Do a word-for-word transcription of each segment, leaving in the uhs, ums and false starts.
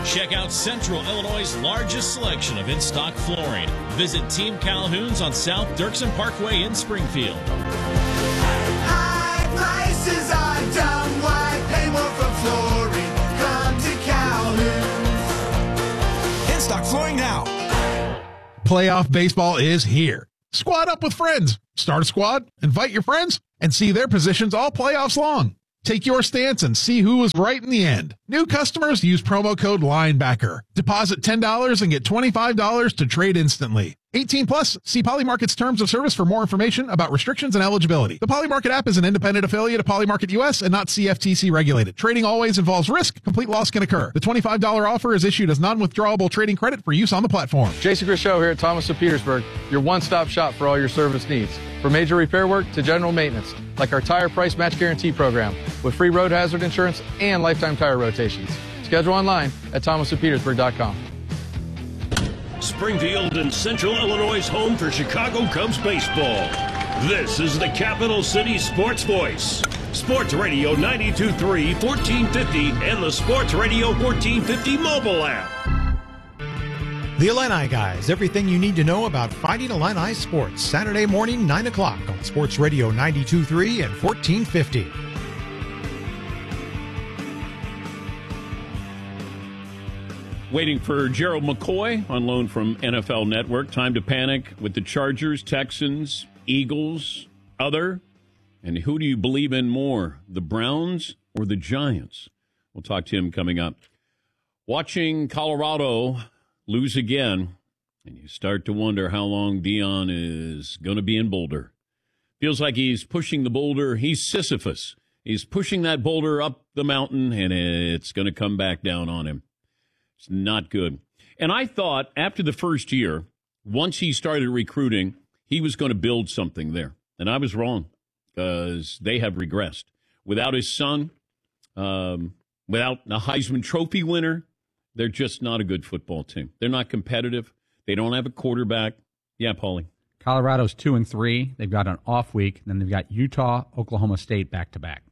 Check out Central Illinois' largest selection of in-stock flooring. Visit Team Calhoun's on South Dirksen Parkway in Springfield. High prices are dumb. Why pay more for flooring? Come to Calhoun's. In-stock flooring now. Playoff baseball is here. Squad up with friends. Start a squad, invite your friends, and see their positions all playoffs long. Take your stance and see who was right in the end. New customers use promo code LINEBACKER. Deposit ten dollars and get twenty-five dollars to trade instantly. eighteen plus, see Polymarket's terms of service for more information about restrictions and eligibility. The Polymarket app is an independent affiliate of Polymarket U S and not C F T C regulated. Trading always involves risk. Complete loss can occur. The twenty-five dollars offer is issued as non-withdrawable trading credit for use on the platform. Jason Grishow here at Thomas of Petersburg, your one-stop shop for all your service needs. From major repair work to general maintenance, like our tire price match guarantee program with free road hazard insurance and lifetime tire rotations. Schedule online at thomas of petersburg dot com. Springfield and Central Illinois' home for Chicago Cubs baseball. This is the Capital City Sports Voice. Sports Radio ninety-two point three, fourteen fifty, and the Sports Radio fourteen fifty mobile app. The Illini Guys, everything you need to know about Fighting Illini sports. Saturday morning, nine o'clock on Sports Radio ninety-two point three and fourteen fifty. Waiting for Gerald McCoy on loan from N F L Network. Time to panic with the Chargers, Texans, Eagles, other. And who do you believe in more, the Browns or the Giants? We'll talk to him coming up. Watching Colorado lose again, and you start to wonder how long Deion is going to be in Boulder. Feels like he's pushing the boulder. He's Sisyphus. He's pushing that boulder up the mountain, and it's going to come back down on him. It's not good. And I thought after the first year, once he started recruiting, he was going to build something there. And I was wrong, because they have regressed. Without his son, um, without a Heisman Trophy winner, they're just not a good football team. They're not competitive. They don't have a quarterback. Yeah, Paulie. Colorado's two and three. They've got an off week. Then they've got Utah, Oklahoma State back to back.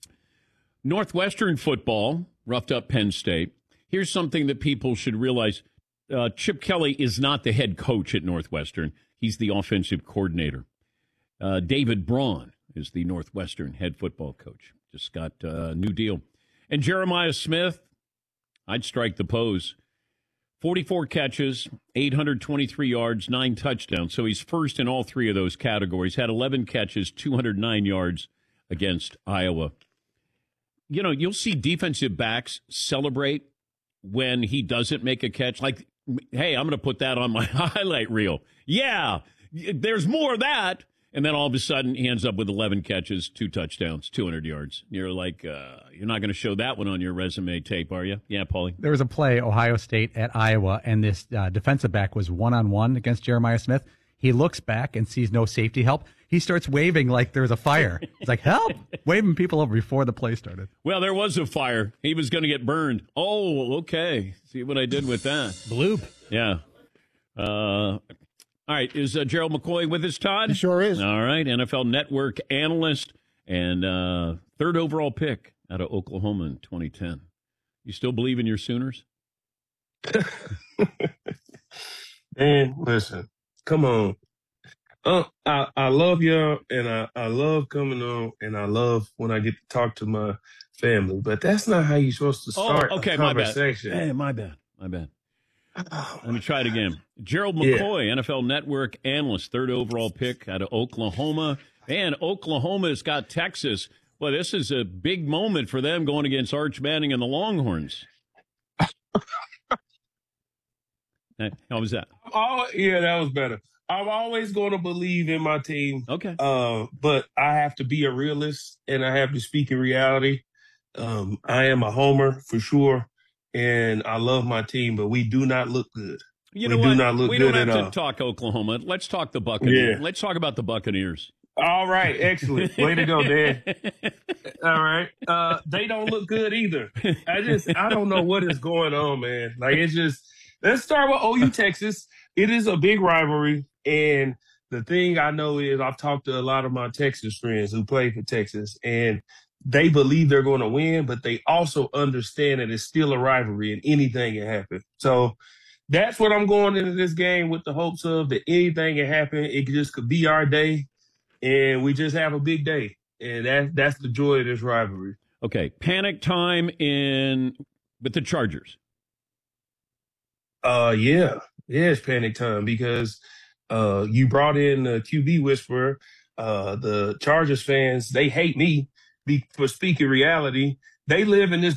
Northwestern football roughed up Penn State. Here's something that people should realize. Uh, Chip Kelly is not the head coach at Northwestern. He's the offensive coordinator. Uh, David Braun is the Northwestern head football coach. Just got a new deal. And Jeremiah Smith, I'd strike the pose. forty-four catches, eight hundred twenty-three yards, nine touchdowns. So he's first in all three of those categories. Had eleven catches, two hundred nine yards against Iowa. You know, you'll see defensive backs celebrate when he doesn't make a catch. Like, hey, I'm going to put that on my highlight reel. Yeah, there's more of that. And then all of a sudden, he ends up with eleven catches, two touchdowns, two hundred yards. You're like, uh, you're not going to show that one on your resume tape, are you? Yeah, Paulie? There was a play, Ohio State at Iowa, and this uh, defensive back was one-on-one against Jeremiah Smith. He looks back and sees no safety help. He starts waving like there's a fire. It's like, help! Waving people over before the play started. Well, there was a fire. He was going to get burned. Oh, okay. See what I did with that. Bloop. Yeah. Uh... All right, is uh, Gerald McCoy with us, Todd? He sure is. All right, N F L Network analyst and uh, third overall pick out of Oklahoma in twenty ten. You still believe in your Sooners? Man, listen, come on. Uh, I, I love y'all, and I, I love coming on, and I love when I get to talk to my family, but that's not how you're supposed to start oh, okay, a my bad. conversation. Hey, my bad, my bad. Oh, Let me try it again. Gerald McCoy, yeah. N F L Network analyst, third overall pick out of Oklahoma. And Oklahoma's got Texas. Well, this is a big moment for them going against Arch Manning and the Longhorns. How was that? Oh, yeah, that was better. I'm always going to believe in my team. Okay. Uh, but I have to be a realist, and I have to speak in reality. Um, I am a homer for sure. And I love my team, but we do not look good. You know we what? do not look we good don't have at to all. talk Oklahoma. Let's talk the Buccaneers. Yeah. Let's talk about the Buccaneers. All right, excellent. Way to go, Dan. All right. Uh, they don't look good either. I just, I don't know what is going on, man. Like, it's just, let's start with O U Texas. It is a big rivalry. And the thing I know is I've talked to a lot of my Texas friends who play for Texas, and they believe they're going to win, but they also understand that it's still a rivalry and anything can happen. So that's what I'm going into this game with the hopes of, that anything can happen. It just could be our day, and we just have a big day. And that, that's the joy of this rivalry. Okay, panic time in with the Chargers. Uh, yeah, yeah, it's panic time because uh, you brought in the Q B whisperer. Uh, the Chargers fans, they hate me be, for speaking reality. They live in this